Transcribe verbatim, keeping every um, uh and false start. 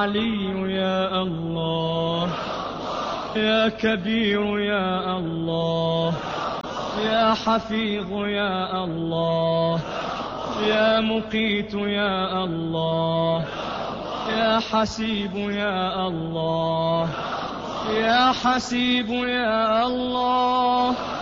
علي يا الله، يا كبير يا الله، يا حفيظ يا الله، يا مقيت يا الله، يا حسيب يا الله، يا حسيب يا الله.